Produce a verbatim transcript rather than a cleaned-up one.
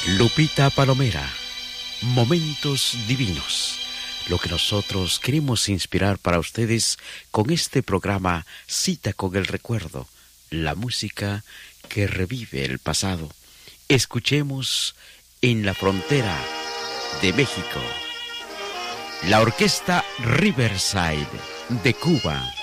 Lupita Palomera, momentos divinos. Lo que nosotros queremos inspirar para ustedes con este programa Cita con el Recuerdo, la música que revive el pasado. Escuchemos En la Frontera de México, la orquesta Riverside de Cuba.